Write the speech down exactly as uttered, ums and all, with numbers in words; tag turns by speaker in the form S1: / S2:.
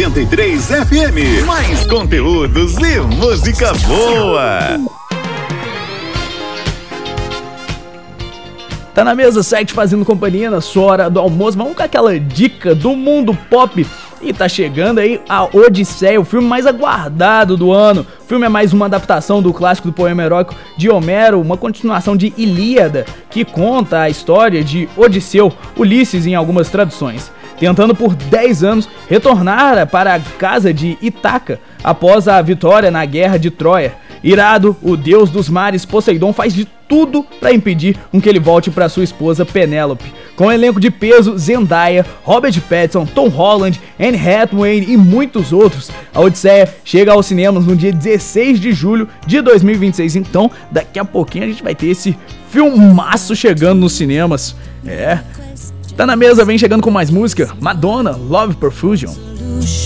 S1: noventa e três F M. Mais conteúdos e música boa.
S2: Tá na mesa sete fazendo companhia na sua hora do almoço. Vamos com aquela dica do mundo pop. E tá chegando aí a Odisseia, o filme mais aguardado do ano. O filme é mais uma adaptação do clássico do poema heróico de Homero, uma continuação de Ilíada, que conta a história de Odisseu, Ulisses em algumas traduções, tentando por dez anos retornar para a casa de Ítaca após a vitória na guerra de Troia. Irado, o deus dos mares Poseidon faz de tudo para impedir com que ele volte para sua esposa Penélope. Com um elenco de peso, Zendaya, Robert Pattinson, Tom Holland, Anne Hathaway e muitos outros, a Odisseia chega aos cinemas no dia dezesseis de julho de dois mil e vinte e seis. Então, daqui a pouquinho a gente vai ter esse filmaço chegando nos cinemas. É, tá na mesa, vem chegando com mais música. Madonna, Love Perfusion.